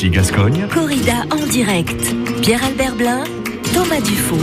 RMC Gascogne. Corrida en direct. Pierre-Albert Blin, Thomas Dufault.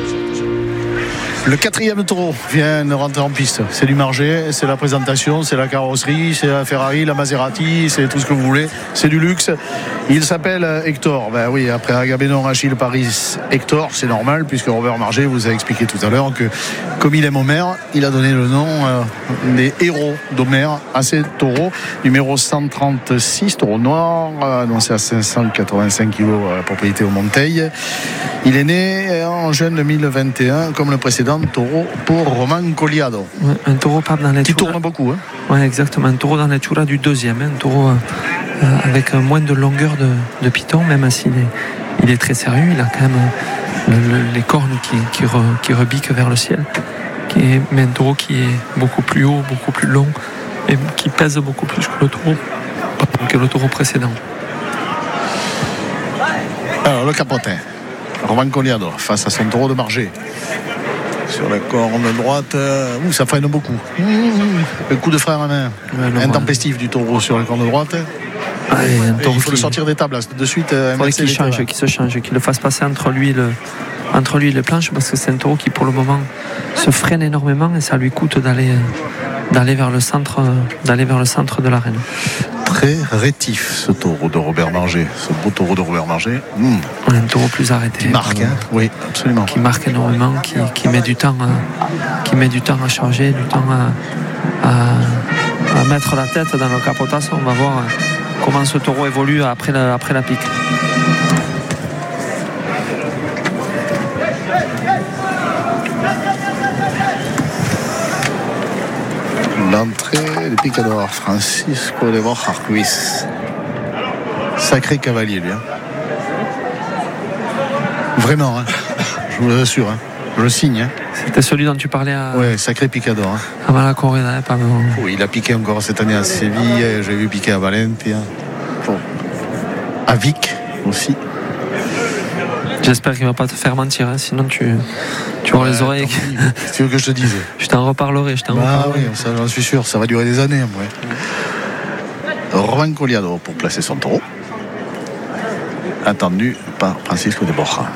Le 4e taureau vient de rentrer en piste. C'est du Margé, c'est la présentation, c'est la carrosserie, c'est la Ferrari, la Maserati, c'est tout ce que vous voulez. C'est du luxe. Il s'appelle Hector. Ben oui, après Agabénon, Achille, Paris, Hector, c'est normal puisque Robert Margé vous a expliqué tout à l'heure que comme il aime Homère, il a donné le nom des héros d'Homère à ces taureaux. Numéro 136, taureau noir, annoncé à 585 kg à la propriété au Monteil. Il est né en juin 2021 comme le précédent taureau pour Roman Colliado. Ouais, un taureau pas dans les qui tourne beaucoup. Hein. Oui, exactement. Un taureau dans les chouras du 2e. Un taureau avec moins de longueur de piton, même s'il il est très sérieux. Il a quand même les cornes qui rebiquent vers le ciel. Mais un taureau qui est beaucoup plus haut, beaucoup plus long et qui pèse beaucoup plus que le taureau précédent. Alors, le capotin. Roman Colliado face à son taureau de Margé. Sur la corne droite, ça freine beaucoup. Le coup de frein à main intempestif du taureau sur la corne droite. Il faut le sortir des tables de suite. Il faudrait qu'il se change, qu'il le fasse passer entre lui et les planches, parce que c'est un taureau qui pour le moment se freine énormément et ça lui coûte d'aller vers le centre de l'arène. Très rétif ce taureau de Robert Margé, ce beau taureau de Robert Margé. Un taureau plus arrêté. Qui marque, oui, absolument. Qui marque énormément, qui met du temps à charger, du temps à mettre la tête dans le capotas. On va voir comment ce taureau évolue après la pique. L'entrée du picador, Francisco de Borja Ruiz. Sacré cavalier, lui. Hein. Vraiment, hein. Je vous l'assure. Hein. Je le signe. Hein. C'était celui dont tu parlais à... Oui, sacré picador. Hein. Avant la corrida, pas vraiment. Il a piqué encore cette année à Séville. J'ai vu piquer à Valencia. À Vic aussi. J'espère qu'il ne va pas te faire mentir, hein, sinon tu auras les oreilles. Tu veux que je te dise? Je t'en reparlerai. Oui, ça, j'en suis sûr, ça va durer des années. Roman Colliado pour placer son taureau. Attendu par Francisco de Borja.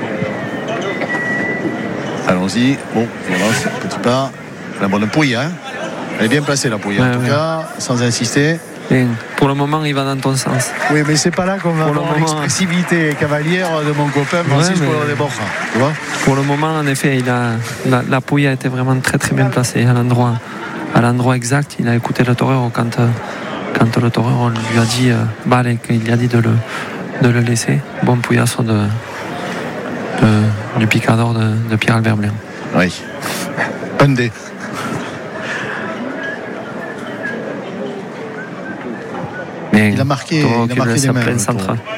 Allons-y. Bon, il avance, petit pas. La bonne pouille, hein. Elle est bien placée, la pouille, en tout cas, sans insister. Et pour le moment, il va dans ton sens. Oui, mais c'est pas là qu'on va avoir l'expressivité cavalière de mon copain Francisco de Borja. Tu vois ? Pour le moment, en effet, la pouille a été vraiment très très bien placée à l'endroit exact. Il a écouté le torero quand le torero lui a dit qu'il lui a dit de le laisser. Bon pouillasso du picador de Pierre-Albert Blin. Oui. Un dé. Il a marqué des mains.